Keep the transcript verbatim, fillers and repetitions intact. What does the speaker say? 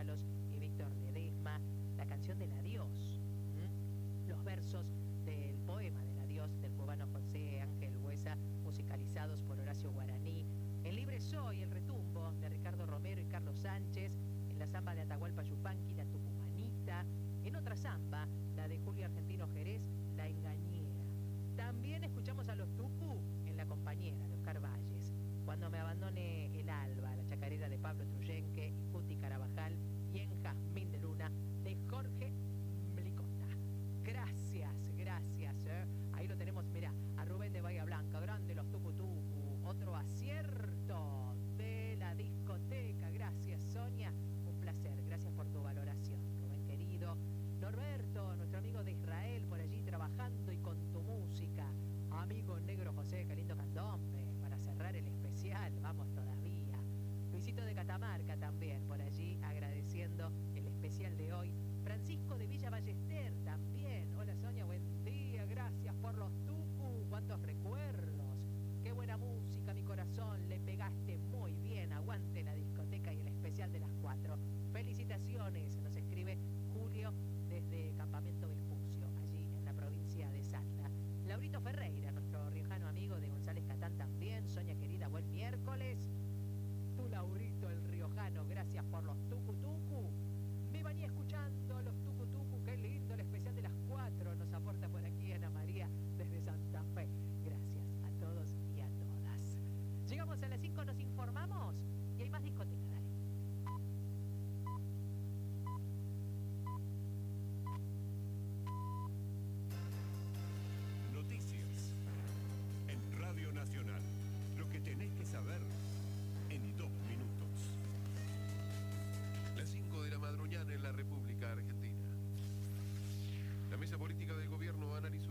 Ábalos y Víctor Ledesma, la canción del adiós. ¿Mm? Los versos del poema del adiós del cubano José Ángel Buesa, musicalizados por Horacio Guaraní. En Libre Soy, el retumbo de Ricardo Romero y Carlos Sánchez. En la samba de Atahualpa Yupanqui, la tucumanita. En otra samba, la de Julio Argentino Jerez, la engañera. También escuchamos a los Tucu en La compañera de Oscar Valles. Cuando me abandone el alba, la chacarera de Pablo Truyenque y Cuti Carabajal. Y en Jazmín de Luna de Jorge Mlicota. Gracias, gracias. ¿eh? Ahí lo tenemos, mira, a Rubén de Bahía Blanca, grande los Tucu Tucu. Otro acierto de la discoteca. Gracias, Sonia. Un placer, gracias por tu valoración, Rubén querido. Norberto, nuestro amigo de Israel, por allí trabajando y con tu música. Amigo negro José, qué lindo candombe, para cerrar el especial, vamos todavía. Luisito de Catamarca también, por allí, agradeciendo el especial de hoy. Francisco de Villa Ballester también. Hola Sonia, buen día, gracias por los tucu, cuántos recuerdos. Qué buena música, mi corazón, le pegaste muy bien, aguante la discoteca y el especial de las cuatro. Felicitaciones, nos escribe Julio desde Campamento Vespucio, allí en la provincia de Salta. Laurito Ferreira, nuestro riojano amigo de González Catán también. Sonia querida, buen miércoles. Tú, Laurito, el riojano, gracias por los tucu tucu. Me venía escuchando los tucu tucu, qué lindo el especial de las cuatro. Nos aporta por aquí Ana María desde Santa Fe. Gracias a todos y a todas. Llegamos a las cinco, nos informamos y hay más discoteca, dale. Noticias en Radio Nacional. Lo que tenés que saber en dos minutos. Las cinco de la madrugada en la República Argentina. La mesa política del gobierno analizó